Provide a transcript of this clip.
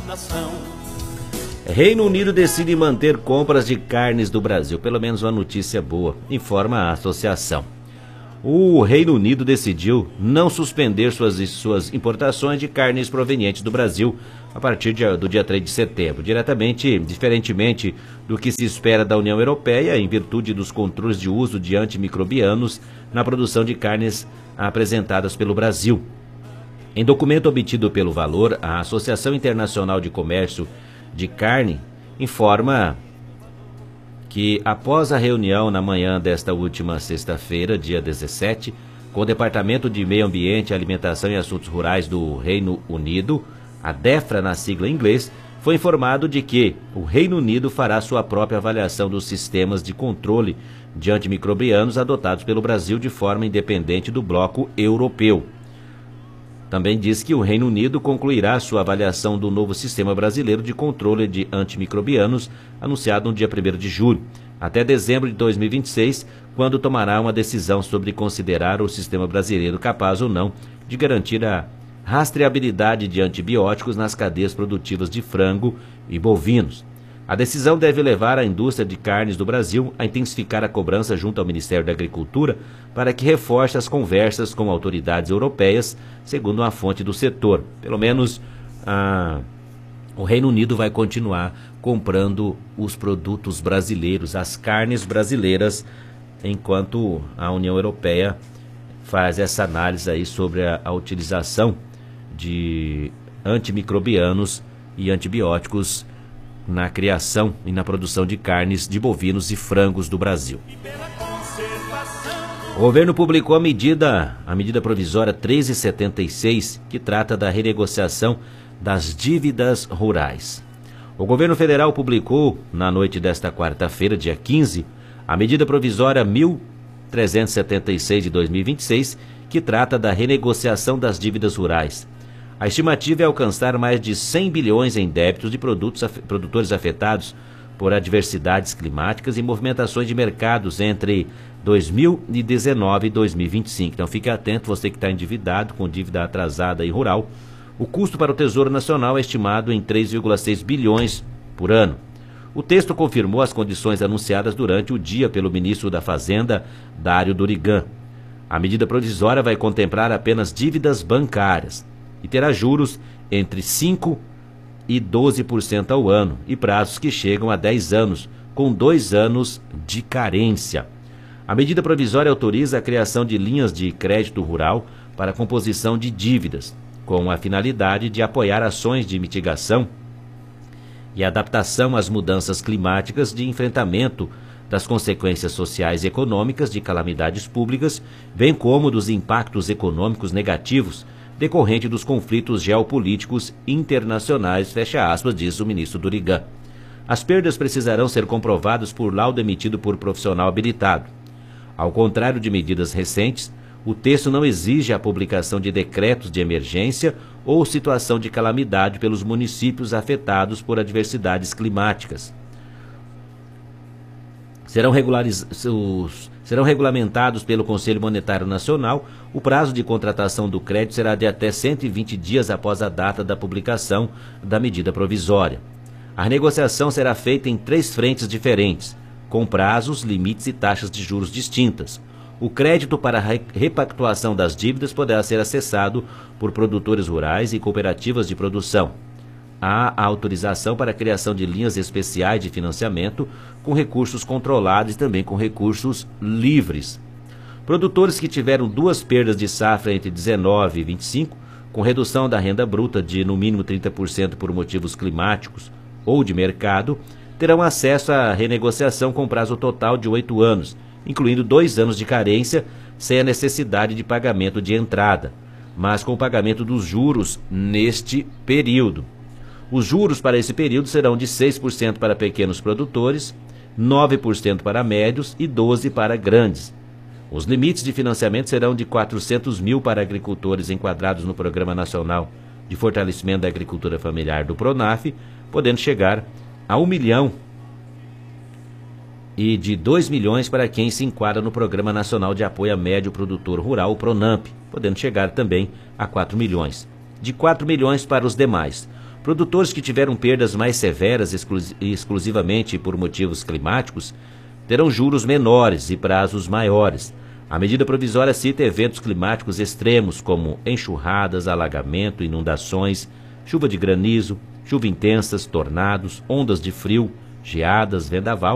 Reino Unido decide manter compras de carnes do Brasil. Pelo menos uma notícia boa, informa a associação. O Reino Unido decidiu não suspender suas importações de carnes provenientes do Brasil a partir do dia 3 de setembro, diferentemente do que se espera da União Europeia, em virtude dos controles de uso de antimicrobianos na produção de carnes apresentadas pelo Brasil. Em documento obtido pelo Valor, a Associação Internacional de Comércio de Carne informa que, após a reunião na manhã desta última sexta-feira, dia 17, com o Departamento de Meio Ambiente, Alimentação e Assuntos Rurais do Reino Unido, a DEFRA na sigla em inglês, foi informado de que o Reino Unido fará sua própria avaliação dos sistemas de controle de antimicrobianos adotados pelo Brasil de forma independente do bloco europeu. Também diz que o Reino Unido concluirá sua avaliação do novo sistema brasileiro de controle de antimicrobianos, anunciado no dia 1º de julho, até dezembro de 2026, quando tomará uma decisão sobre considerar o sistema brasileiro capaz ou não de garantir a rastreabilidade de antibióticos nas cadeias produtivas de frango e bovinos. A decisão deve levar a indústria de carnes do Brasil a intensificar a cobrança junto ao Ministério da Agricultura para que reforce as conversas com autoridades europeias, segundo uma fonte do setor. Pelo menos o Reino Unido vai continuar comprando os produtos brasileiros, as carnes brasileiras, enquanto a União Europeia faz essa análise aí sobre a utilização de antimicrobianos e antibióticos na criação e na produção de carnes de bovinos e frangos do Brasil. O governo publicou a medida provisória 1376, que trata da renegociação das dívidas rurais. O governo federal publicou, na noite desta quarta-feira, dia 15, a medida provisória 1376 de 2026, que trata da renegociação das dívidas rurais. A estimativa é alcançar mais de 100 bilhões em débitos de produtores afetados por adversidades climáticas e movimentações de mercados entre 2019 e 2025. Então fique atento, você que está endividado, com dívida atrasada e rural. O custo para o Tesouro Nacional é estimado em 3,6 bilhões por ano. O texto confirmou as condições anunciadas durante o dia pelo ministro da Fazenda, Dário Dorigan. A medida provisória vai contemplar apenas dívidas bancárias e terá juros entre 5% e 12% ao ano e prazos que chegam a 10 anos, com 2 anos de carência. A medida provisória autoriza a criação de linhas de crédito rural para a composição de dívidas, com a finalidade de apoiar ações de mitigação e adaptação às mudanças climáticas, de enfrentamento das consequências sociais e econômicas de calamidades públicas, bem como dos impactos econômicos negativos decorrente dos conflitos geopolíticos internacionais, fecha aspas, diz o ministro Dorigan. As perdas precisarão ser comprovadas por laudo emitido por profissional habilitado. Ao contrário de medidas recentes, o texto não exige a publicação de decretos de emergência ou situação de calamidade pelos municípios afetados por adversidades climáticas. Serão regulamentados pelo Conselho Monetário Nacional. O prazo de contratação do crédito será de até 120 dias após a data da publicação da medida provisória. A negociação será feita em 3 frentes diferentes, com prazos, limites e taxas de juros distintas. O crédito para a repactuação das dívidas poderá ser acessado por produtores rurais e cooperativas de produção. Há a autorização para a criação de linhas especiais de financiamento com recursos controlados e também com recursos livres. Produtores que tiveram 2 perdas de safra entre 19 e 25, com redução da renda bruta de no mínimo 30% por motivos climáticos ou de mercado, terão acesso à renegociação com prazo total de 8 anos, incluindo 2 anos de carência, sem a necessidade de pagamento de entrada, mas com o pagamento dos juros neste período. Os juros para esse período serão de 6% para pequenos produtores, 9% para médios e 12% para grandes. Os limites de financiamento serão de 400 mil para agricultores enquadrados no Programa Nacional de Fortalecimento da Agricultura Familiar do PRONAF, podendo chegar a 1 milhão e de 2 milhões para quem se enquadra no Programa Nacional de Apoio a Médio Produtor Rural, o PRONAMP, podendo chegar também a 4 milhões. De 4 milhões para os demais. Produtores que tiveram perdas mais severas exclusivamente por motivos climáticos terão juros menores e prazos maiores. A medida provisória cita eventos climáticos extremos como enxurradas, alagamento, inundações, chuva de granizo, chuva intensas, tornados, ondas de frio, geadas, vendaval